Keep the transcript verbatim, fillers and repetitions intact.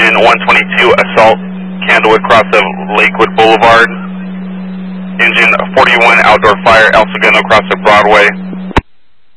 engine one twenty-two Assault, Candlewood cross of Lakewood Boulevard. Engine forty-one Outdoor Fire, El Segundo cross of Broadway.